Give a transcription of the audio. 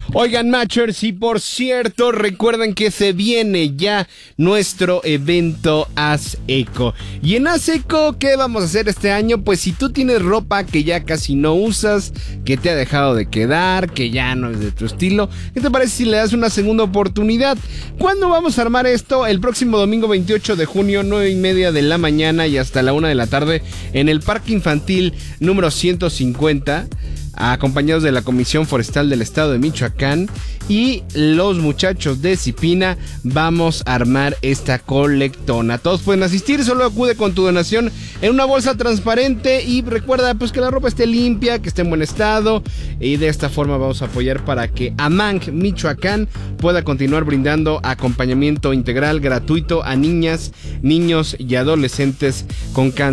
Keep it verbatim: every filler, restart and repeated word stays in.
Oigan, Matchers, y por cierto, recuerden que se viene ya nuestro evento Haz Eco. Y en Haz Eco, ¿qué vamos a hacer este año? Pues si tú tienes ropa que ya casi no usas, que te ha dejado de quedar, que ya no es de tu estilo, ¿qué te parece si le das una segunda oportunidad? ¿Cuándo vamos a armar esto? El próximo domingo veintiocho de junio, nueve y media de la mañana y hasta la una de la tarde, en el Parque Infantil número ciento cincuenta. Acompañados de la Comisión Forestal del Estado de Michoacán y los muchachos de Cipina, vamos a armar esta colectona. Todos pueden asistir, solo acude con tu donación en una bolsa transparente y recuerda pues que la ropa esté limpia, que esté en buen estado, y de esta forma vamos a apoyar para que AMANG Michoacán pueda continuar brindando acompañamiento integral gratuito a niñas, niños y adolescentes con cáncer